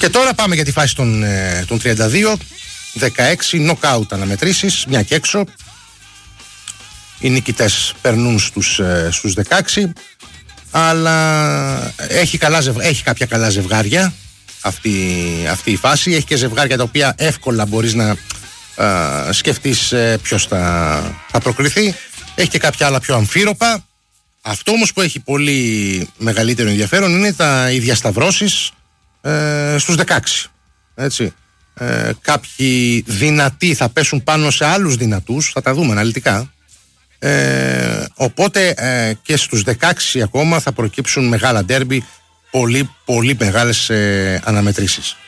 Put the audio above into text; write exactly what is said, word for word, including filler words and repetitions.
Και τώρα πάμε για τη φάση των, των τριάντα δύο. δεκαέξι νοκάουτ αναμετρήσεις, μια και έξω. Οι νικητές περνούν στους, στους δεκαέξι. Αλλά έχει, καλά, έχει κάποια καλά ζευγάρια αυτή, αυτή η φάση. Έχει και ζευγάρια τα οποία εύκολα μπορείς να α, σκεφτείς ποιος θα, θα προκριθεί. Έχει και κάποια άλλα πιο αμφίροπα. Αυτό όμως που έχει πολύ μεγαλύτερο ενδιαφέρον είναι τα, οι διασταυρώσεις ε, στους δεκαέξι. Έτσι. Ε, κάποιοι δυνατοί θα πέσουν πάνω σε άλλους δυνατούς, θα τα δούμε αναλυτικά. Ε, οπότε ε, και στους δεκαέξι ακόμα θα προκύψουν μεγάλα ντέρμπι, πολύ πολύ μεγάλες ε, αναμετρήσεις.